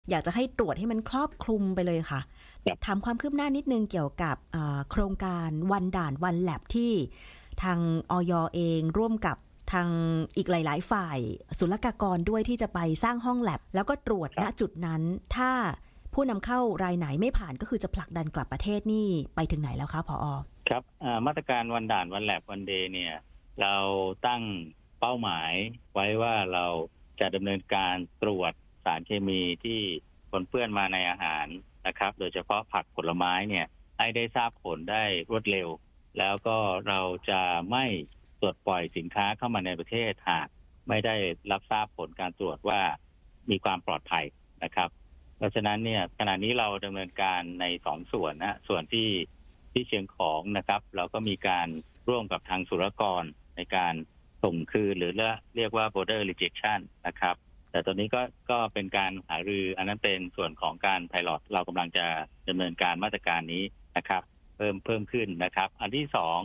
อยากจะให้ตรวจให้มันครอบคลุมไปเลยค่ะถามความคืบหน้านิดนึงเกี่ยวกับโครงการวันด่านวันแลบที่ทางอย.เองร่วมกับทางอีกหลายๆฝ่ายศุลกากรด้วยที่จะไปสร้างห้องแลบแล้วก็ตรวจณจุดนั้นถ้าผู้นำเข้ารายไหนไม่ผ่านก็คือจะผลักดันกลับประเทศนี่ไปถึงไหนแล้วคะผอ. ครับมาตรการวันด่านวันแลบวันเดย์เนี่ยเราตั้งเป้าหมายไว้ว่าเราจะดำเนินการตรวจสารเคมีที่ปนเปื้อนมาในอาหารนะครับโดยเฉพาะผักผลไม้เนี่ยให้ได้ทราบผลได้รวดเร็วแล้วก็เราจะไม่ตรวจปล่อยสินค้าเข้ามาในประเทศหากไม่ได้รับทราบผลการตรวจว่ามีความปลอดภัยนะครับเพราะฉะนั้นเนี่ยขณะนี้เราดำเนินการใน2 ส่วนนะส่วนที่เชียงของนะครับเราก็มีการร่วมกับทางศุลกากรในการส่งคืนหรือเรียกว่า border rejection นะครับแต่ตอนนี้ก็เป็นการหารืออันนั้นเป็นส่วนของการไพลอตเรากำลังจะดำเนินการมาตรการนี้นะครับเพิ่มขึ้นนะครับอันที่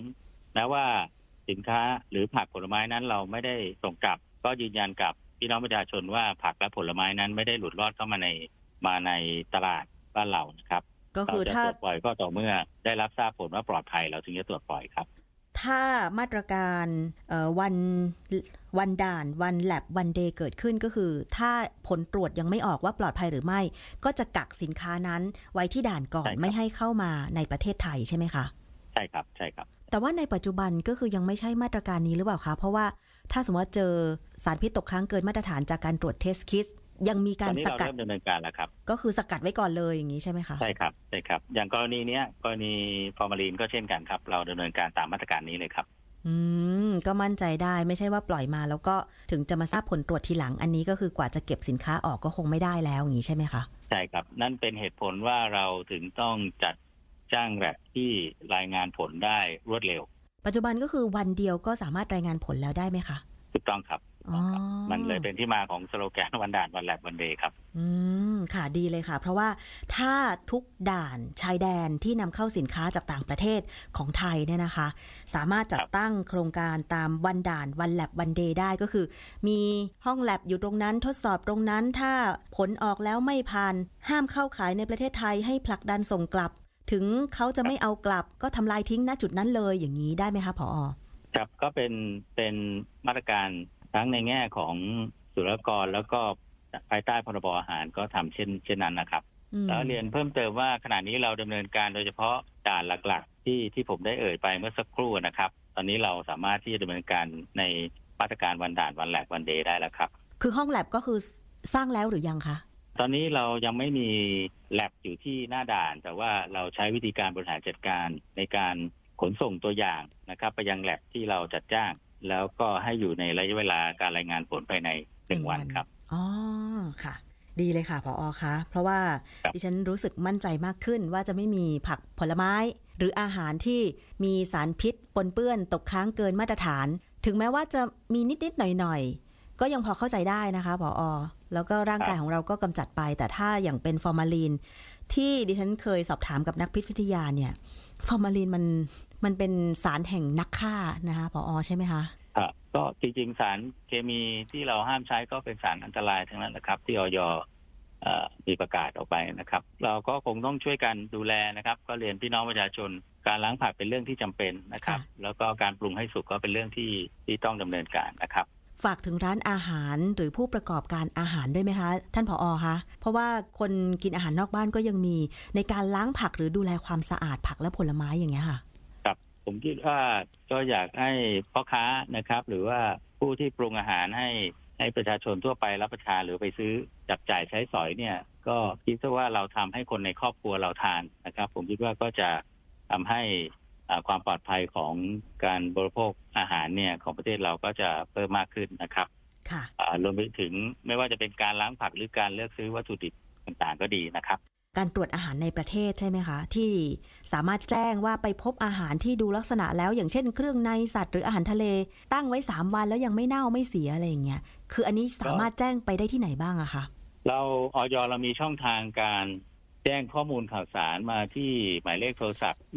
2นะว่าสินค้าหรือผักผลไม้นั้นเราไม่ได้ส่งกลับก็ยืนยันกับพี่น้องประชาชนว่าผักและผลไม้นั้นไม่ได้หลุดรอดเข้ามาในตลาดบ้านเรานะครับก็คือถ้าตรวจปล่อยก็ต่อเมื่อได้รับทราบผลว่าปลอดภัยเราถึงจะตรวจปล่อยครับถ้ามาตรการวันด่านวันแลบวันเดย์เกิดขึ้นก็คือถ้าผลตรวจยังไม่ออกว่าปลอดภัยหรือไม่ก็จะกักสินค้านั้นไว้ที่ด่านก่อนไม่ให้เข้ามาในประเทศไทยใช่ไหมคะใช่ครับใช่ครับแต่ว่าในปัจจุบันก็คือยังไม่ใช่มาตรการนี้หรือเปล่าคะเพราะว่าถ้าสมมติว่าเจอสารพิษตกค้างเกินมาตรฐานจากการตรวจเทสคิสยังมีการสกัดเริ่มดำเนินการแล้วครับก็คือสกัดไว้ก่อนเลยอย่างนี้ใช่ไหมคะใช่ครับใช่ครับอย่างกรณีนี้กรณีฟอร์มาลีนก็เช่นกันครับเราดำเนินการตามมาตรการนี้เลยครับก็มั่นใจได้ไม่ใช่ว่าปล่อยมาแล้วก็ถึงจะมาทราบผลตรวจทีหลังอันนี้ก็คือกว่าจะเก็บสินค้าออกก็คงไม่ได้แล้วอย่างนี้ใช่ไหมคะใช่ครับนั่นเป็นเหตุผลว่าเราถึงต้องจัดจ้างแลบที่รายงานผลได้รวดเร็วปัจจุบันก็คือวันเดียวก็สามารถรายงานผลแล้วได้ไหมคะถูกต้องครับมันเลยเป็นที่มาของสโลแกนวันด่านวันแลบวันเดย์ครับค่ะดีเลยค่ะเพราะว่าถ้าทุกด่านชายแดนที่นำเข้าสินค้าจากต่างประเทศของไทยเนี่ยนะคะสามารถจัดตั้งโครงการตามวันด่านวันแลบวันเดย์ได้ก็คือมีห้องแลบอยู่ตรงนั้นทดสอบตรงนั้นถ้าผลออกแล้วไม่ผ่านห้ามเข้าขายในประเทศไทยให้ผลักดันส่งกลับถึงเขาจะไม่เอากลับก็ทำลายทิ้งณจุดนั้นเลยอย่างนี้ได้ไหมคะผอ. ครับก็เป็นมาตรการทั้งในแง่ของศุลกากรแล้วก็ภายใต้พรบอาหารก็ทำเช่นนั้นนะครับแล้วเรียนเพิ่มเติมว่าขณะนี้เราดำเนินการโดยเฉพาะด่านหลักๆที่ผมได้เอ่ยไปเมื่อสักครู่นะครับตอนนี้เราสามารถที่จะดำเนินการในมาตรการวันด่านวันแลบวันเดย์ได้แล้วครับคือห้องแลบก็คือสร้างแล้วหรือยังคะตอนนี้เรายังไม่มีแลบอยู่ที่หน้าด่านแต่ว่าเราใช้วิธีการบริหารจัดการในการขนส่งตัวอย่างนะครับไปยังแลบที่เราจัดจ้างแล้วก็ให้อยู่ในระยะเวลาการรายงานผลภายใน1 วันครับอ๋อค่ะดีเลยค่ะผอ.คะเพราะว่าดิฉันรู้สึกมั่นใจมากขึ้นว่าจะไม่มีผักผลไม้หรืออาหารที่มีสารพิษปนเปื้อนตกค้างเกินมาตรฐานถึงแม้ว่าจะมีนิดๆหน่อยๆก็ยังพอเข้าใจได้นะคะผอ.แล้วก็ร่างกายของเราก็กำจัดไปแต่ถ้าอย่างเป็นฟอร์มาลีนที่ดิฉันเคยสอบถามกับนักพิษวิทยาเนี่ยฟอร์มาลีนมันเป็นสารแห่งนักฆ่านะคะผอ.ใช่ไหมคะก็จริงๆสารเคมีที่เราห้ามใช้ก็เป็นสารอันตรายทั้งนั้นนะครับที่อย.มีประกาศออกไปนะครับเราก็คงต้องช่วยกันดูแลนะครับก็เรียนพี่น้องประชาชนการล้างผักเป็นเรื่องที่จำเป็นนะครับแล้วก็การปรุงให้สุกก็เป็นเรื่องที่ต้องดำเนินการนะครับฝากถึงร้านอาหารหรือผู้ประกอบการอาหารด้วยไหมคะท่านผอ.คะเพราะว่าคนกินอาหารนอกบ้านก็ยังมีในการล้างผักหรือดูแลความสะอาดผักและผลไม้อย่างเงี้ยค่ะครับผมคิดว่าก็อยากให้พ่อค้านะครับหรือว่าผู้ที่ปรุงอาหารให้ประชาชนทั่วไปรับประทานหรือไปซื้อจับจ่ายใช้สอยเนี่ยก็คิดว่าเราทำให้คนในครอบครัวเราทานนะครับผมคิดว่าก็จะทำให้ความปลอดภัยของการบริโภคอาหารเนี่ยของประเทศเราก็จะเพิ่มมากขึ้นนะครับรวมไปถึงไม่ว่าจะเป็นการล้างผักหรือการเลือกซื้อวัตถุดิบต่างๆก็ดีนะครับการตรวจอาหารในประเทศใช่ไหมคะที่สามารถแจ้งว่าไปพบอาหารที่ดูลักษณะแล้วอย่างเช่นเครื่องในสัตว์หรืออาหารทะเลตั้งไว้3 วันแล้วยังไม่เน่าไม่เสียอะไรอย่างเงี้ยคืออันนี้สามารถแจ้งไปได้ที่ไหนบ้างอะคะเราอย.เรามีช่องทางการแจ้งข้อมูลข่าวสารมาที่หมายเลขโทรศัพท์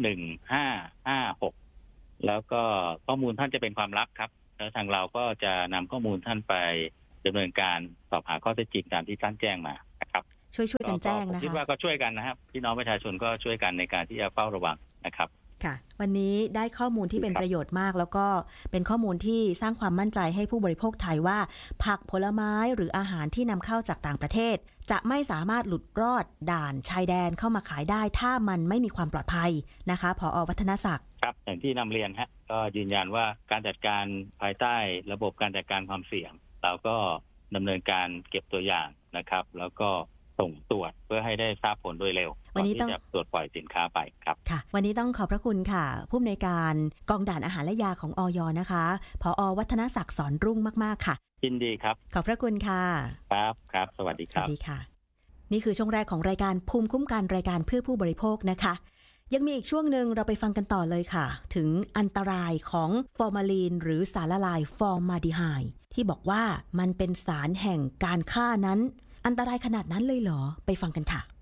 1556แล้วก็ข้อมูลท่านจะเป็นความลับครับแล้วทางเราก็จะนำข้อมูลท่านไปดำเนินการสอบหาข้อเท็จจริงตามที่ท่านแจ้งมานะครับช่วยกันแจ้งนะคะผมคิดว่าก็ช่วยกันนะครับพี่น้องประชาชนก็ช่วยกันในการที่จะเฝ้าระวังนะครับค่ะวันนี้ได้ข้อมูลที่เป็นประโยชน์มากแล้วก็เป็นข้อมูลที่สร้างความมั่นใจให้ผู้บริโภคไทยว่าผักผลไม้หรืออาหารที่นำเข้าจากต่างประเทศจะไม่สามารถหลุดรอดด่านชายแดนเข้ามาขายได้ถ้ามันไม่มีความปลอดภัยนะคะผอ.วัฒนศักดิ์ครับอย่างที่นำเรียนฮะก็ยืนยันว่าการจัดการภายใต้ระบบการจัดการความเสี่ยงเราก็ดำเนินการเก็บตัวอย่างนะครับแล้วก็ส่งตรวจเพื่อให้ได้ทราบผลโดยเร็ววันนี้ต้องตรวจปล่อยสินค้าไปครับค่ะวันนี้ต้องขอบพระคุณค่ะผู้อำนวยการกองด่านอาหารและยาของอย.นะคะผอ.วัฒนศักดิ์สอนรุ่งมากๆค่ะยินดีครับขอบพระคุณค่ะครับสวัสดีครับสวัสดีค่ะนี่คือช่วงแรกของรายการภูมิคุ้มกันรายการเพื่อผู้บริโภคนะคะยังมีอีกช่วงหนึ่งเราไปฟังกันต่อเลยค่ะถึงอันตรายของฟอร์มาลีนหรือสารละลายฟอร์มาลดีไฮด์ที่บอกว่ามันเป็นสารแห่งการฆ่านั้นอันตรายขนาดนั้นเลยเหรอไปฟังกันค่ะ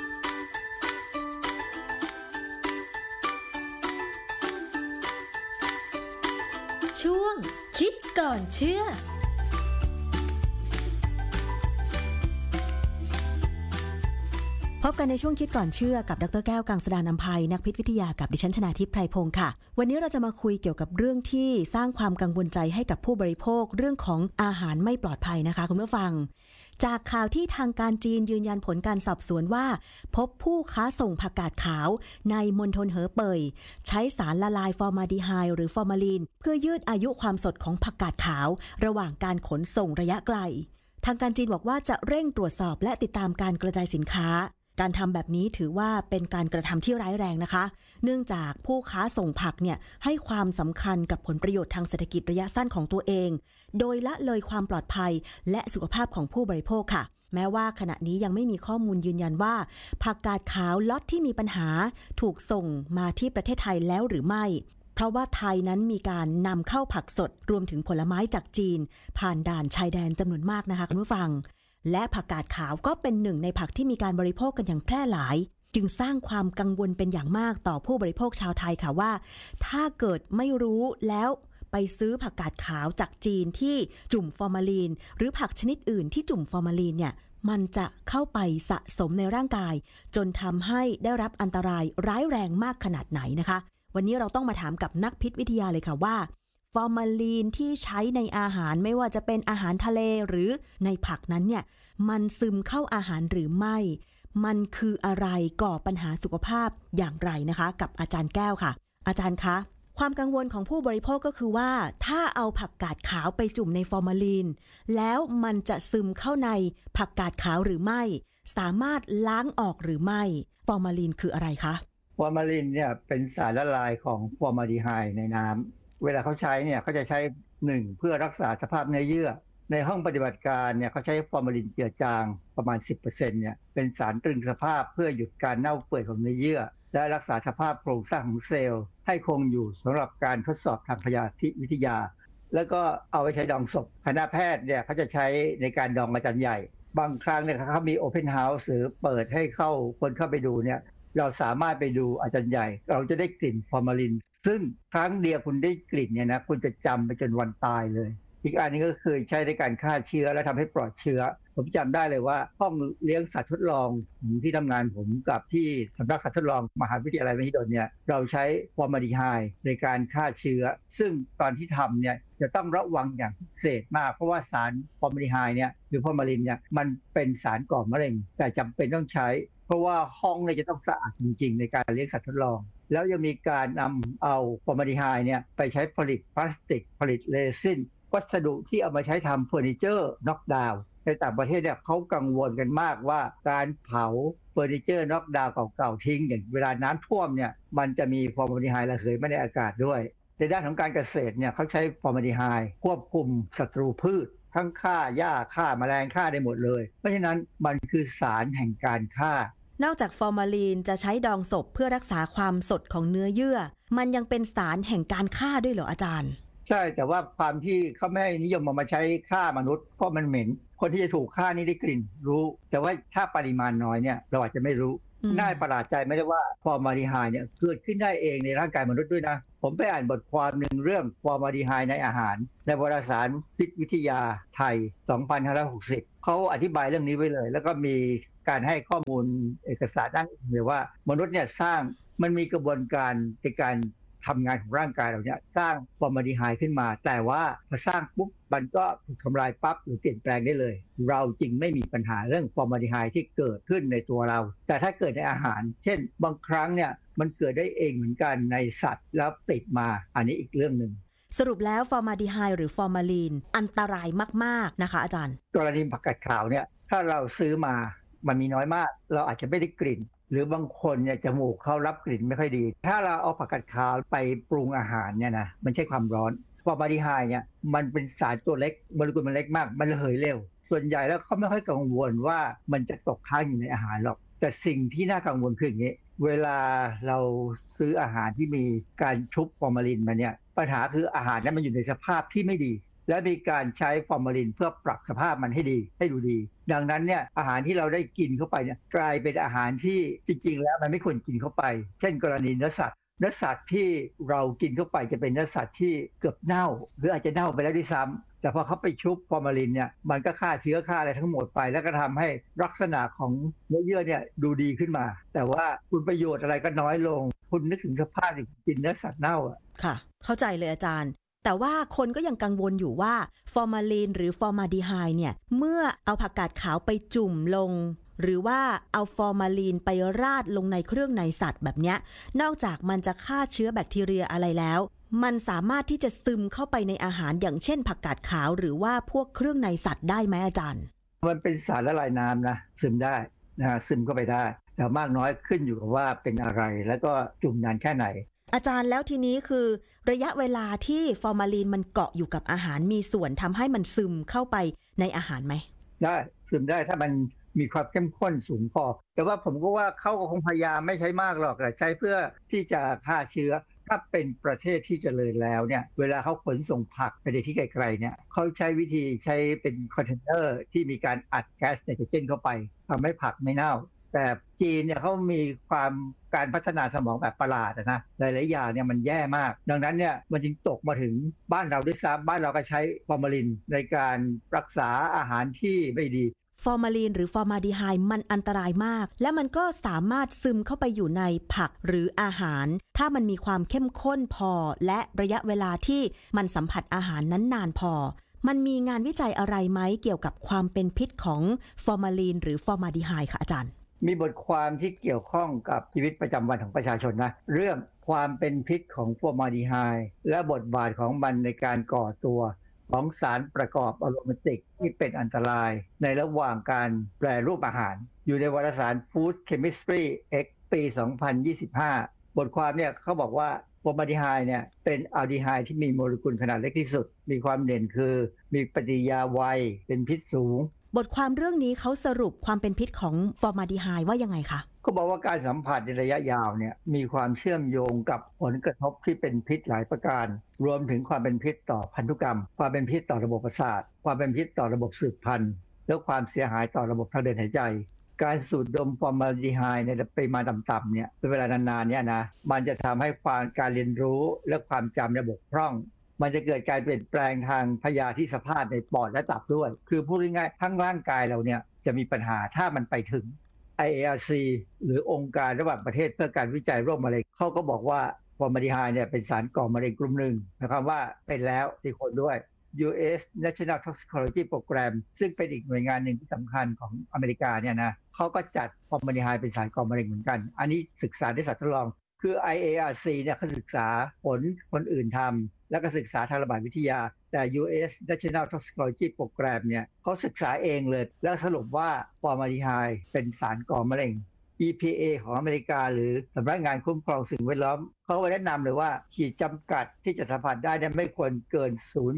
ช่วงคิดก่อนเชื่อพบกันในช่วงคิดก่อนเชื่อกับดร.แก้วกังสดาลอำไพนักพิษวิทยากับดิฉันชนาทิพย์ไพรพงศ์ค่ะวันนี้เราจะมาคุยเกี่ยวกับเรื่องที่สร้างความกังวลใจให้กับผู้บริโภคเรื่องของอาหารไม่ปลอดภัยนะคะคุณผู้ฟังจากข่าวที่ทางการจีนยืนยันผลการสอบสวนว่าพบผู้ค้าส่งผักกาดขาวในมณฑลเหอเป่ยใช้สารละลายฟอร์มาลดีไฮด์หรือฟอร์มาลีนเพื่อยืดอายุความสดของผักกาดขาวระหว่างการขนส่งระยะไกลทางการจีนบอกว่าจะเร่งตรวจสอบและติดตามการกระจายสินค้าการทำแบบนี้ถือว่าเป็นการกระทำที่ร้ายแรงนะคะเนื่องจากผู้ค้าส่งผักเนี่ยให้ความสำคัญกับผลประโยชน์ทางเศรษฐกิจระยะสั้นของตัวเองโดยละเลยความปลอดภัยและสุขภาพของผู้บริโภคค่ะแม้ว่าขณะนี้ยังไม่มีข้อมูลยืนยันว่าผักกาดขาวล็อตที่มีปัญหาถูกส่งมาที่ประเทศไทยแล้วหรือไม่เพราะว่าไทยนั้นมีการนำเข้าผักสดรวมถึงผลไม้จากจีนผ่านด่านชายแดนจำนวนมากนะคะคุณผู้ฟังและผักกาดขาวก็เป็นหนึ่งในผักที่มีการบริโภคกันอย่างแพร่หลายจึงสร้างความกังวลเป็นอย่างมากต่อผู้บริโภคชาวไทยค่ะว่าถ้าเกิดไม่รู้แล้วไปซื้อผักกาดขาวจากจีนที่จุ่มฟอร์มาลีนหรือผักชนิดอื่นที่จุ่มฟอร์มาลีนเนี่ยมันจะเข้าไปสะสมในร่างกายจนทำให้ได้รับอันตรายร้ายแรงมากขนาดไหนนะคะวันนี้เราต้องมาถามกับนักพิษวิทยาเลยค่ะว่าฟอร์มาลีนที่ใช้ในอาหารไม่ว่าจะเป็นอาหารทะเลหรือในผักนั้นเนี่ยมันซึมเข้าอาหารหรือไม่มันคืออะไรก่อปัญหาสุขภาพอย่างไรนะคะกับอาจารย์แก้วค่ะอาจารย์คะความกังวลของผู้บริโภคก็คือว่าถ้าเอาผักกาดขาวไปจุ่มในฟอร์มาลีนแล้วมันจะซึมเข้าในผักกาดขาวหรือไม่สามารถล้างออกหรือไม่ฟอร์มาลีนคืออะไรคะฟอร์มาลินเนี่ยเป็นสารละลายของฟอร์มาลดีไฮด์ในน้ำเวลาเขาใช้เนี่ยเขาจะใช้1เพื่อรักษาสภาพเนื้อเยื่อในห้องปฏิบัติการเนี่ยเขาใช้ฟอร์มาลินเจือจางประมาณ 10% เนี่ยเป็นสารตรึงสภาพเพื่อหยุดการเน่าเปื่อยของเนื้อเยื่อและรักษาสภาพโครงสร้างของเซลล์ให้คงอยู่สำหรับการทดสอบทางพยาธิวิทยาแล้วก็เอาไปใช้ดองศพคณะแพทย์เนี่ยเขาจะใช้ในการดองอาจารย์ใหญ่บางครั้งเนี่ยเขามีโอเพนเฮาส์หรือเปิดให้คนเข้าไปดูเนี่ยเราสามารถไปดูอาจารย์ใหญ่เราจะได้กลิ่นฟอร์มาลินซึ่งครั้งเดียวคุณได้กลิ่นเนี่ยนะคุณจะจำไปจนวันตายเลยอีกอันนี้ก็คือใช้ในการฆ่าเชื้อและทำให้ปลอดเชื้อผมจำได้เลยว่าห้องเลี้ยงสัตว์ทดลองที่ทำงานผมกับที่สำนักสัตว์ทดลองมหาวิทยาลัยมหิดลเนี่ยเราใช้ฟอร์มาลดีไฮด์ในการฆ่าเชื้อซึ่งตอนที่ทำเนี่ยจะต้องระวังอย่างพิเศษมากเพราะว่าสารฟอร์มาลดีไฮด์เนี่ยหรือฟอร์มาลินเนี่ยมันเป็นสารก่อมะเร็งแต่จำเป็นต้องใช้เพราะว่าห้องเนี่ยจะต้องสะอาดจริงๆในการเลี้ยงสัตว์ทดลองแล้วยังมีการนำเอาฟอร์มาลดีไฮด์เนี่ยไปใช้ผลิตพลาสติกผลิตเรซินวัสดุที่เอามาใช้ทำเฟอร์นิเจอร์น็อกดาวน์ในต่างประเทศเนี่ยเขากังวลกันมากว่าการเผาเฟอร์นิเจอร์น็อกดาวน์เก่าๆทิ้งอย่างเวลาน้ำท่วมเนี่ยมันจะมีฟอร์มาลดีไฮด์ระเหยมาในอากาศด้วยในด้านของการเกษตรเนี่ยเขาใช้ฟอร์มาลดีไฮด์ควบคุมศัตรูพืชทั้งฆ่าหญ้าฆ่าแมลงฆ่าได้หมดเลยเพราะฉะนั้นมันคือสารแห่งการฆ่านอกจากฟอร์มาลีนจะใช้ดองศพเพื่อรักษาความสดของเนื้อเยื่อมันยังเป็นสารแห่งการฆ่าด้วยเหรออาจารย์ใช่แต่ว่าความที่เขาไม่นิยมมาใช้ฆ่ามนุษย์เพราะมันเหม็นคนที่จะถูกฆ่านี่ได้กลิ่นรู้แต่ว่าถ้าปริมาณน้อยเนี่ยเราอาจจะไม่รู้น่าประหลาดใจไม่ได้ว่าฟอร์มาลดีไฮด์เนี่ยเกิดขึ้นได้เองในร่างกายมนุษย์ด้วยนะผมไปอ่านบทความหนึ่งเรื่องฟอร์มาลดีไฮด์ในอาหารในวารสารพิษวิทยาไทย 2560 เขาอธิบายเรื่องนี้ไว้เลยแล้วก็มีการให้ข้อมูลเอกสารด้านอื่นเลยว่ามนุษย์เนี่ยสร้างมันมีกระบวนการในการทำงานของร่างกายเราเนี่ยสร้างฟอร์มาลดีไฮด์ขึ้นมาแต่ว่าพอสร้างปุ๊บมันก็ถูกทำลายปั๊บหรือเปลี่ยนแปลงได้เลยเราจริงไม่มีปัญหาเรื่องฟอร์มาลดีไฮด์ที่เกิดขึ้นในตัวเราแต่ถ้าเกิดในอาหารเช่นบางครั้งเนี่ยมันเกิดได้เองเหมือนกันในสัตว์แล้วติดมาอันนี้อีกเรื่องนึงสรุปแล้วฟอร์มาลดีไฮด์หรือฟอร์มาลีนอันตรายมากๆนะคะอาจารย์กรณีผักกาดขาวเนี่ยถ้าเราซื้อมามันมีน้อยมากเราอาจจะไม่ได้กลิ่นหรือบางคนเนี่ยจมูกเขารับกลิ่นไม่ค่อยดีถ้าเราเอาผักกาดขาวไปปรุงอาหารเนี่ยนะมันใช้ความร้อนฟอร์มาลดีไฮด์เนี่ยมันเป็นสารตัวเล็กโมเลกุลมันเล็กมากมันระเหยเร็วส่วนใหญ่แล้วเขาไม่ค่อยกังวลว่ามันจะตกค้างอยู่ในอาหารหรอกแต่สิ่งที่น่ากังวลคืออย่างนี้เวลาเราซื้ออาหารที่มีการชุบฟอร์มาลินมาเนี่ยปัญหาคืออาหารนั้นมันอยู่ในสภาพที่ไม่ดีและมีการใช้ฟอร์มาลินเพื่อปรับสภาพมันให้ดีให้ดูดีดังนั้นเนี่ยอาหารที่เราได้กินเข้าไปเนี่ยกลายเป็นอาหารที่จริงๆแล้วมันไม่ควรกินเข้าไปเช่นกรณีเนื้อสัตว์ที่เรากินเข้าไปจะเป็นเนื้อสัตว์ที่เกือบเน่าหรืออาจจะเน่าไปแล้วด้วยซ้ำแต่พอเขาไปชุบฟอร์มาลินเนี่ยมันก็ฆ่าเชื้อฆ่าอะไรทั้งหมดไปแล้วก็ทำให้ลักษณะของเนื้อเยื่อเนี่ยดูดีขึ้นมาแต่ว่าคุณประโยชน์อะไรก็น้อยลงคุณนึกถึงสภาพที่กินเนื้อสัตว์เน่าอ่ะค่ะเข้าใจเลยอาจารย์แต่ว่าคนก็ยังกังวลอยู่ว่าฟอร์มาลีนหรือฟอร์มาลดีไฮด์เนี่ยเมื่อเอาผักกาดขาวไปจุ่มลงหรือว่าเอาฟอร์มาลีนไปราดลงในเครื่องในสัตว์แบบเนี้ยนอกจากมันจะฆ่าเชื้อแบคทีเรียอะไรแล้วมันสามารถที่จะซึมเข้าไปในอาหารอย่างเช่นผักกาดขาวหรือว่าพวกเครื่องในสัตว์ได้ไหมอาจารย์มันเป็นสารละลายน้ำนะซึมได้นะซึมเข้าไปได้แต่มากน้อยขึ้นอยู่กับว่าเป็นอะไรแล้วก็จุ่มนานแค่ไหนอาจารย์แล้วทีนี้คือระยะเวลาที่ฟอร์มาลีนมันเกาะอยู่กับอาหารมีส่วนทำให้มันซึมเข้าไปในอาหารไหมได้ซึมได้ถ้ามันมีความเข้มข้นสูงพอแต่ว่าผมก็ว่าเขาก็คงพยายามไม่ใช้มากหรอกแต่ใช้เพื่อที่จะฆ่าเชื้อถ้าเป็นประเทศที่เจริญแล้วเนี่ยเวลาเขาขนส่งผักไปในที่ไกลๆเนี่ยเขาใช้วิธีใช้เป็นคอนเทนเนอร์ที่มีการอัดแก๊สไนโตรเจนเข้าไปทำให้ผักไม่เน่าแต่จีนเนี่ยเขามีการพัฒนาสมองแบบประหลาดนะหลายๆอย่างเนี่ยมันแย่มากดังนั้นเนี่ยมันจึงตกมาถึงบ้านเราด้วยซ้ำบ้านเราก็ใช้ฟอร์มาลินในการรักษาอาหารที่ไม่ดีฟอร์มาลีนหรือฟอร์มาลดีไฮด์มันอันตรายมากและมันก็สามารถซึมเข้าไปอยู่ในผักหรืออาหารถ้ามันมีความเข้มข้นพอและระยะเวลาที่มันสัมผัสอาหารนั้นนานพอมันมีงานวิจัยอะไรไหมเกี่ยวกับความเป็นพิษของฟอร์มาลีนหรือฟอร์มาลดีไฮด์ค่ะอาจารย์มีบทความที่เกี่ยวข้องกับชีวิตประจำวันของประชาชนนะเรื่องความเป็นพิษของฟอร์มาลดีไฮด์และบทบาทของมันในการก่อตัวของสารประกอบอะโรมาติกที่เป็นอันตรายในระหว่างการแปรรูปอาหารอยู่ในวารสาร Food Chemistry X ปี 2025 บทความเนี่ยเขาบอกว่าฟอร์มาลดีไฮด์เนี่ยเป็นอัลดีไฮด์ที่มีโมเลกุลขนาดเล็กที่สุดมีความเด่นคือมีปฏิกิริยาไวเป็นพิษสูงบทความเรื่องนี้เขาสรุปความเป็นพิษของฟอร์มาลดีไฮด์ว่ายังไงคะก็บอกว่าการสัมผัสในระยะยาวเนี่ยมีความเชื่อมโยงกับผลกระทบที่เป็นพิษหลายประการรวมถึงความเป็นพิษต่อพันธุกรรมความเป็นพิษต่อระบบประสาทความเป็นพิษต่อระบบสืบพันธุ์และความเสียหายต่อระบบทางเดินหายใจการสูดดมฟอร์มาลดีไฮด์ในปริมาณต่ำๆเนี่ยเป็นเวลานานๆเนี่ยนะมันจะทำให้การเรียนรู้และความจำบกพร่องมันจะเกิดการเปลี่ยนแปลงทางพยาธิสภาพในปอดและตับด้วยคือพูดง่ายๆทั้งร่างกายเราเนี่ยจะมีปัญหาถ้ามันไปถึง IARC หรือองค์การระหว่างประเทศเพื่อการวิจัยโรคมะเร็งเขาก็บอกว่าฟอร์มาลดีไฮด์เนี่ยเป็นสารก่อมะเร็งกลุ่มหนึ่งนะครับว่าเป็นแล้วที่คนด้วย US National Toxicology Program ซึ่งเป็นอีกหน่วยงานหนึ่งที่สำคัญของอเมริกาเนี่ยนะเขาก็จัดฟอร์มาลดีไฮด์เป็นสารก่อมะเร็งเหมือนกันอันนี้ศึกษาในสัตว์ทดลองคือ IARC เนี่ยเขาศึกษาผลคนอื่นทำแล้วก็ศึกษาทางระบาดวิทยาแต่ US National Toxicology Program เนี่ยเขาศึกษาเองเลยแล้วสรุปว่าฟอร์มาลดีไฮด์เป็นสารก่อมะเร็ง EPA ของอเมริกาหรือสำนักงานคุ้มครองสิ่งแวดล้อมเขาแนะนำเลยว่าขีดจำกัดที่จะสัมผัสได้ไม่ควรเกิน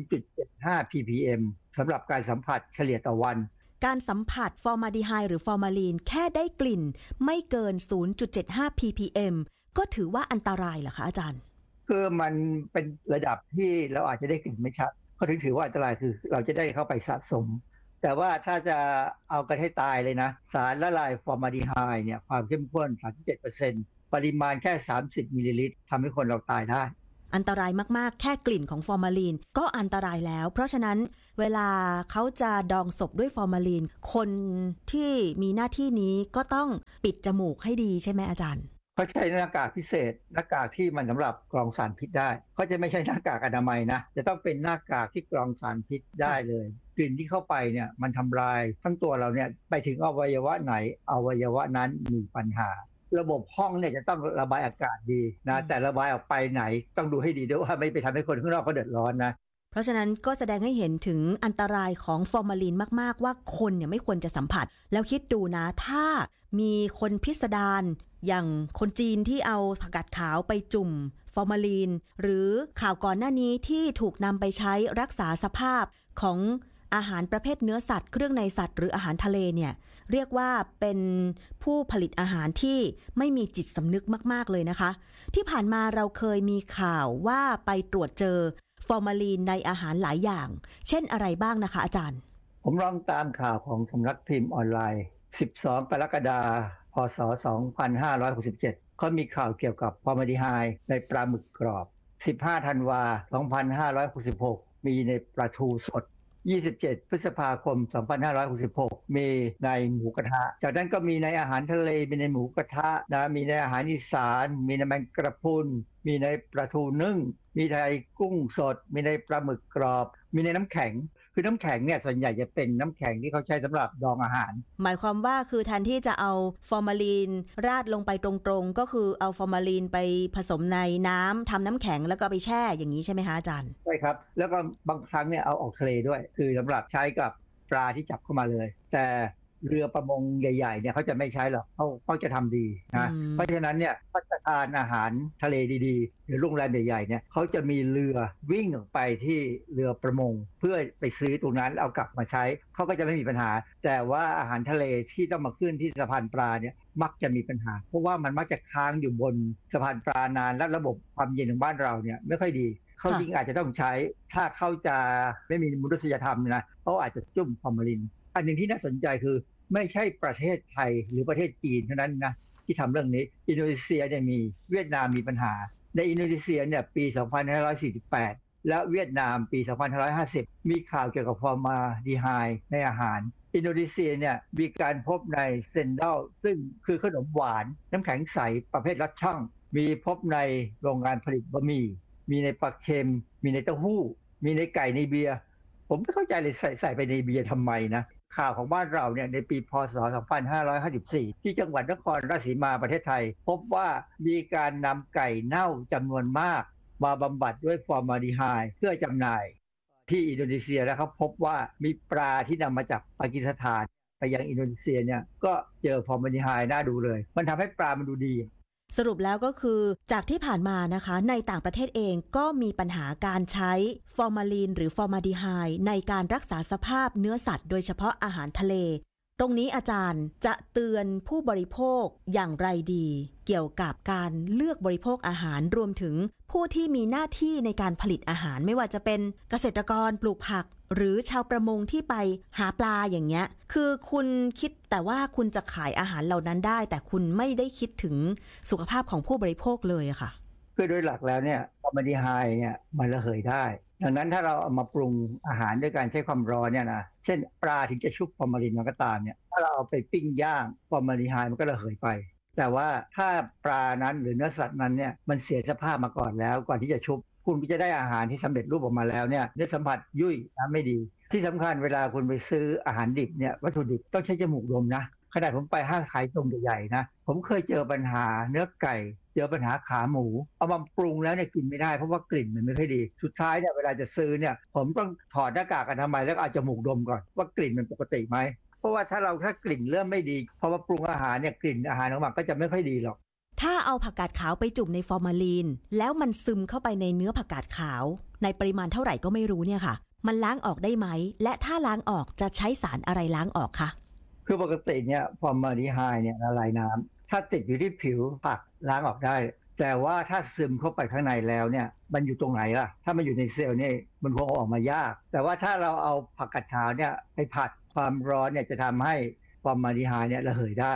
0.75 ppm สำหรับการสัมผัสเฉลี่ยต่อวันการสัมผัสฟอร์มาลดีไฮด์หรือฟอร์มาลีนแค่ได้กลิ่นไม่เกิน 0.75 ppm ก็ถือว่าอันตรายเหรอคะอาจารย์คือมันเป็นระดับที่เราอาจจะได้กลิ่นไม่ชัดเขาถึงถือว่าอันตรายคือเราจะได้เข้าไปสะสมแต่ว่าถ้าจะเอากันให้ตายเลยนะสารละลายฟอร์มาลดีไฮด์เนี่ยความเข้มข้น 37% ปริมาณแค่30มิลลิลิตรทำให้คนเราตายได้อันตรายมากๆแค่กลิ่นของฟอร์มาลีนก็อันตรายแล้วเพราะฉะนั้นเวลาเขาจะดองศพด้วยฟอร์มาลีนคนที่มีหน้าที่นี้ก็ต้องปิดจมูกให้ดีใช่ไหมอาจารย์เขาใช้หน้ากากพิเศษหน้ากากที่มันสำหรับกรองสารพิษได้เขาจะไม่ใช่หน้ากากอนามัยนะจะต้องเป็นหน้ากากที่กรองสารพิษได้เลยกลิ่นที่เข้าไปเนี่ยมันทำลายทั้งตัวเราเนี่ยไปถึงอวัยวะไหนอวัยวะนั้นมีปัญหาระบบห้องเนี่ยจะต้องระบายอากาศดีนะแต่ระบายออกไปไหนต้องดูให้ดีด้วยว่าไม่ไปทำให้คนข้างนอกเขาเดือดร้อนนะเพราะฉะนั้นก็แสดงให้เห็นถึงอันตรายของฟอร์มาลีนมากๆว่าคนเนี่ยไม่ควรจะสัมผัสแล้วคิดดูนะถ้ามีคนพิสดารอย่างคนจีนที่เอาผักกาดขาวไปจุ่มฟอร์มาลีนหรือข่าวก่อนหน้านี้ที่ถูกนำไปใช้รักษาสภาพของอาหารประเภทเนื้อสัตว์เครื่องในสัตว์หรืออาหารทะเลเนี่ยเรียกว่าเป็นผู้ผลิตอาหารที่ไม่มีจิตสำนึกมากๆเลยนะคะที่ผ่านมาเราเคยมีข่าวว่าไปตรวจเจอฟอร์มาลีนในอาหารหลายอย่างเช่นอะไรบ้างนะคะอาจารย์ผมลองตามข่าวของสำนักพิมพ์ออนไลน์12 กรกฎาคม พ.ศ. 2567เขามีข่าวเกี่ยวกับฟอร์มาลดีไฮด์ในปลาหมึกกรอบ15 ธันวาคม 2566มีในปลาทูสด27 พฤษภาคม 2566มีในหมูกระทะจากนั้นก็มีในอาหารทะเลมีในหมูกระทะนะมีในอาหารอีสานมีในแมงกระพรุนมีในปลาทูนึ่งมีในกุ้งสดมีในปลาหมึกกรอบมีในน้ำแข็งคือน้ำแข็งเนี่ยส่วนใหญ่จะเป็นน้ำแข็งที่เขาใช้สำหรับดองอาหารหมายความว่าคือแทนที่จะเอาฟอร์มาลีนราดลงไปตรงๆก็คือเอาฟอร์มาลีนไปผสมในน้ำทำน้ำแข็งแล้วก็ไปแช่อย่างนี้ใช่ไหมคะอาจารย์ใช่ครับแล้วก็บางครั้งเนี่ยเอาออกทะเลด้วยคือสำหรับใช้กับปลาที่จับเข้ามาเลยแต่เรือประมงใหญ่ๆเนี่ยเขาจะไม่ใช้หรอกเขาจะทำดีนะเพราะฉะนั้นเนี่ยถ้าจะทานอาหารทะเลดีๆหรือโรงแรมใหญ่ๆเนี่ยเขาจะมีเรือวิ่งออกไปที่เรือประมงเพื่อไปซื้อตรงนั้นเอากลับมาใช้เขาก็จะไม่มีปัญหาแต่ว่าอาหารทะเลที่ต้องมาขึ้นที่สะพานปลาเนี่ยมักจะมีปัญหาเพราะว่ามันมักจะค้างอยู่บนสะพานปลานานและระบบความเย็นของบ้านเราเนี่ยไม่ค่อยดีเขาจริงอาจจะต้องใช้ถ้าเขาจะไม่มีมนุษยธรรมนะเขาอาจจะจุ่มฟอร์มาลินอันหนึ่งที่น่าสนใจคือไม่ใช่ประเทศไทยหรือประเทศจีนเท่านั้นนะที่ทำเรื่องนี้อินโดนีเซียเนี่ยมีเวียดนามมีปัญหาในอินโดนีเซียเนี่ยปี 2548 และเวียดนามปี 2550 มีข่าวเกี่ยวกับฟอร์มาลดีไฮด์ในอาหารอินโดนีเซียเนี่ยมีการพบในเซนดัลซึ่งคือขนมหวานน้ำแข็งใสประเภทลัดช่องมีพบในโรงงานผลิตบะหมี่มีในปลาเค็มมีในเต้าหู้มีในไก่ในเบียร์ผมไม่เข้าใจเลยใส่ไปในเบียร์ทำไมนะข่าวของบ้านเราเนี่ยในปีพ.ศ. 2554ที่จังหวัดนครราชสีมาประเทศไทยพบว่ามีการนำไก่เน่าจำนวนมากมาบำบัดด้วยฟอร์มาลดีไฮด์เพื่อจำหน่ายที่อินโดนีเซียแล้วเขาพบว่ามีปลาที่นำมาจากปากีสถานไปยังอินโดนีเซียเนี่ยก็เจอฟอร์มาลดีไฮด์น่าดูเลยมันทำให้ปลามันดูดีสรุปแล้วก็คือจากที่ผ่านมานะคะในต่างประเทศเองก็มีปัญหาการใช้ฟอร์มาลีนหรือฟอร์มาลดีไฮด์ในการรักษาสภาพเนื้อสัตว์โดยเฉพาะอาหารทะเลตรงนี้อาจารย์จะเตือนผู้บริโภคอย่างไรดีเกี่ยวกับการเลือกบริโภคอาหารรวมถึงผู้ที่มีหน้าที่ในการผลิตอาหารไม่ว่าจะเป็นเกษตรกรปลูกผักหรือชาวประมงที่ไปหาปลาอย่างเงี้ยคือคุณคิดแต่ว่าคุณจะขายอาหารเหล่านั้นได้แต่คุณไม่ได้คิดถึงสุขภาพของผู้บริโภคเลยอะค่ะคือโดยหลักแล้วเนี่ยฟอร์มาลดีไฮด์เนี่ยมันระเหยได้ดังนั้นถ้าเราเอามาปรุงอาหารด้วยการใช้ความร้อนเนี่ยนะเช่นปลาถึงจะชุบฟอร์มาลินมันก็ตามเนี่ยถ้าเราเอาไปปิ้งย่างฟอร์มาลดีไฮด์มันก็ระเหยไปแต่ว่าถ้าปลานั้นหรือเนื้อสัตว์นั้นเนี่ยมันเสียสภาพมาก่อนแล้วก่อนที่จะชุบคุณก็จะได้อาหารที่สำเร็จรูปออกมาแล้วเนี่ยเนื้อสัมผัสยุ่ยนะไม่ดีที่สำคัญเวลาคุณไปซื้ออาหารดิบเนี่ยวัตถุดิบต้องใช้จมูกดมนะขนาดผมไปห้างขายตรงใหญ่ๆนะผมเคยเจอปัญหาเนื้อไก่เจอปัญหาขาหมูเอามาปรุงแล้วเนี่ยกินไม่ได้เพราะว่ากลิ่นมันไม่ค่อยดีสุดท้ายเนี่ยเวลาจะซื้อเนี่ยผมต้องถอดหน้ากากอนามัยแล้วเอาจมูกดมก่อนว่ากลิ่นมันปกติไหมเพราะว่าถ้ากลิ่นเริ่มไม่ดีพอมาปรุงอาหารเนี่ยกลิ่นอาหารออกมาก็จะไม่ค่อยดีหรอกถ้าเอาผักกาดขาวไปจุ่มในฟอร์มาลีนแล้วมันซึมเข้าไปในเนื้อผักกาดขาวในปริมาณเท่าไหร่ก็ไม่รู้เนี่ยค่ะมันล้างออกได้ไหมและถ้าล้างออกจะใช้สารอะไรล้างออกคะคือปกติเนี่ยฟอร์มาลดีไฮด์เนี่ยละลายน้ำถ้าติดอยู่ที่ผิวผักล้างออกได้แต่ว่าถ้าซึมเข้าไปข้างในแล้วเนี่ยมันอยู่ตรงไหนล่ะถ้ามันอยู่ในเซลล์เนี่ยมันคงออกมายากแต่ว่าถ้าเราเอาผักกาดขาวเนี่ยไปผัดความร้อนเนี่ยจะทำให้ฟอร์มาลดีไฮด์เนี่ยระเหยได้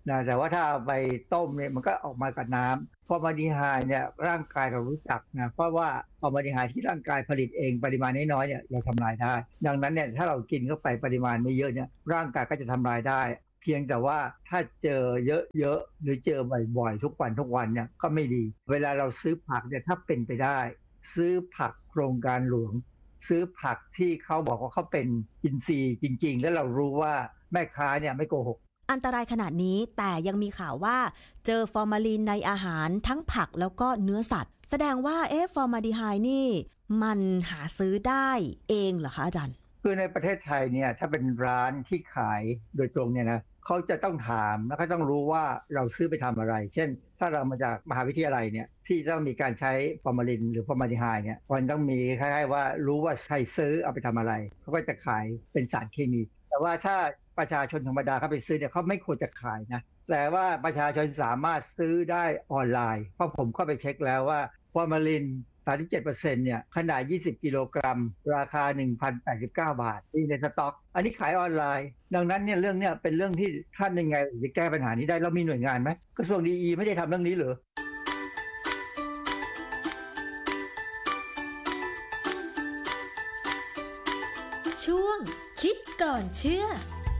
นะแต่ว่าถ้าเอาไปต้มเนี่ยมันก็ออกมากับน้ำฟอร์มาลดีไฮด์เนี่ยร่างกายเรารู้จักนะเพราะว่าฟอร์มาลดีไฮด์ที่ร่างกายผลิตเองปริมาณน้อยๆเนี่ยเราทำลายได้ดังนั้นเนี่ยถ้าเรากินเข้าไปปริมาณไม่เยอะเนี่ยร่างกายก็จะทำลายได้เพียงแต่ว่าถ้าเจอเยอะๆหรือเจอบ่อยๆทุกวันเนี่ยก็ไม่ดีเวลาเราซื้อผักเนี่ยถ้าเป็นไปได้ซื้อผักโครงการหลวงซื้อผักที่เขาบอกว่าเขาเป็นอินทรีย์จริงๆแล้วเรารู้ว่าแม่ค้าเนี่ยไม่โกหกอันตรายขนาดนี้แต่ยังมีข่าวว่าเจอฟอร์มาลีนในอาหารทั้งผักแล้วก็เนื้อสัตว์แสดงว่าฟอร์มาลดีไฮด์นี่มันหาซื้อได้เองเหรอคะอาจารย์คือในประเทศไทยเนี่ยถ้าเป็นร้านที่ขายโดยตรงเนี่ยนะเขาจะต้องถามแล้วก็ต้องรู้ว่าเราซื้อไปทำอะไรเช่นถ้าเรามาจากมหาวิทยาลัยเนี่ยที่ต้องมีการใช้ฟอร์มาลินหรือฟอร์มาลดีไฮด์เนี่ยมันต้องมีคล้ายๆว่ารู้ว่าใครซื้อเอาไปทำอะไรเขาก็จะขายเป็นสารเคมีแต่ว่าถ้าประชาชนธรรมดาเขาไปซื้อเนี่ยเขาไม่ควรจะขายนะแต่ว่าประชาชนสามารถซื้อได้ออนไลน์เพราะผมเข้าไปเช็คแล้วว่าฟอร์มาลิน37%เนี่ยขนาด20กิโลกรัมราคา 1,089 บาทที่ในสต็อกอันนี้ขายออนไลน์ดังนั้นเนี่ยเรื่องเนี้ยเป็นเรื่องที่ท่านยังไงจะแก้ปัญหานี้ได้เรามีหน่วยงานไหมกระทรวงดีไม่ได้ทำเรื่องนี้เหรอช่วงคิดก่อนเชื่อ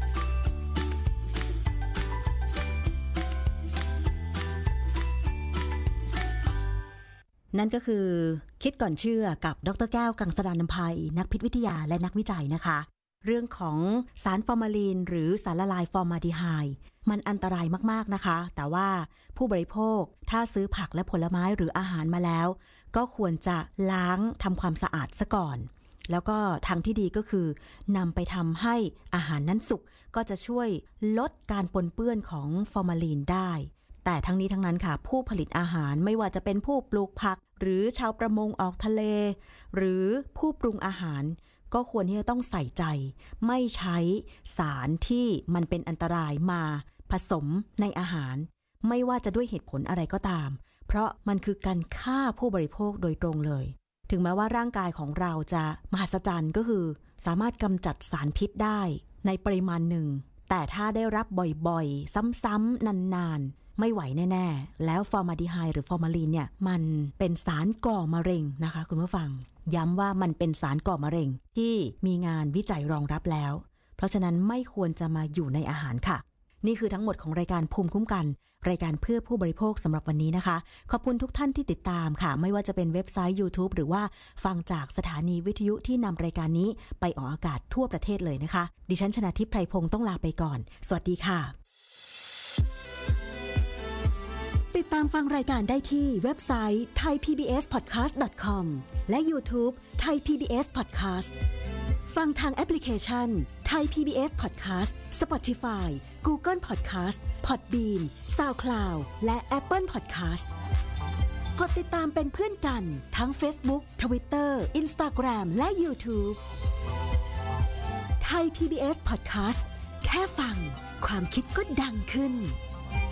นั่นก็คือคิดก่อนเชื่อกับดร.แก้วกังสดาลอำไพนักพิษวิทยาและนักวิจัยนะคะเรื่องของสารฟอร์มาลีนหรือสารละลายฟอร์มาลดีไฮด์มันอันตรายมากๆนะคะแต่ว่าผู้บริโภคถ้าซื้อผักและผลไม้หรืออาหารมาแล้วก็ควรจะล้างทำความสะอาดซะก่อนแล้วก็ทางที่ดีก็คือนำไปทำให้อาหารนั้นสุกก็จะช่วยลดการปนเปื้อนของฟอร์มาลีนได้แต่ทั้งนี้ทั้งนั้นค่ะผู้ผลิตอาหารไม่ว่าจะเป็นผู้ปลูกผักหรือชาวประมงออกทะเลหรือผู้ปรุงอาหารก็ควรที่จะต้องใส่ใจไม่ใช้สารที่มันเป็นอันตรายมาผสมในอาหารไม่ว่าจะด้วยเหตุผลอะไรก็ตามเพราะมันคือการฆ่าผู้บริโภคโดยตรงเลยถึงแม้ว่าร่างกายของเราจะมหัศจรรย์ก็คือสามารถกำจัดสารพิษได้ในปริมาณหนึ่งแต่ถ้าได้รับบ่อยๆซ้ำๆนานๆไม่ไหวแน่ๆแล้วฟอร์มาลดีไฮด์หรือฟอร์มาลีนเนี่ยมันเป็นสารก่อมะเร็งนะคะคุณผู้ฟังย้ำว่ามันเป็นสารก่อมะเร็งที่มีงานวิจัยรองรับแล้วเพราะฉะนั้นไม่ควรจะมาอยู่ในอาหารค่ะนี่คือทั้งหมดของรายการภูมิคุ้มกันรายการเพื่อผู้บริโภคสำหรับวันนี้นะคะขอบคุณทุกท่านที่ติดตามค่ะไม่ว่าจะเป็นเว็บไซต์ YouTube หรือว่าฟังจากสถานีวิทยุที่นำรายการนี้ไปออกอากาศทั่วประเทศเลยนะคะดิฉันชนาทิพย์ไพรพงศ์ต้องลาไปก่อนสวัสดีค่ะติดตามฟังรายการได้ที่เว็บไซต์ thaipbspodcast.com และ YouTube Thai PBS Podcast ฟังทางแอปพลิเคชัน Thai PBS Podcast Spotify Google Podcast Podbean SoundCloud และ Apple Podcast กดติดตามเป็นเพื่อนกันทั้ง Facebook Twitter Instagram และ YouTube Thai PBS Podcast แค่ฟังความคิดก็ดังขึ้น